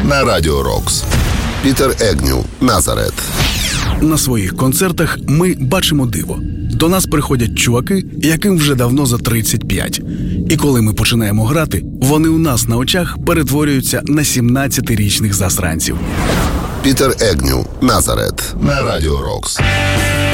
на Радіо Рокс. Пітер Егню, Назарет. На своїх концертах ми бачимо диво. До нас приходять чуваки, яким вже давно за 35. І коли ми починаємо грати, вони у нас на очах перетворюються на 17-річних засранців. Пітер Егню, Назарет на Радіо Рокс.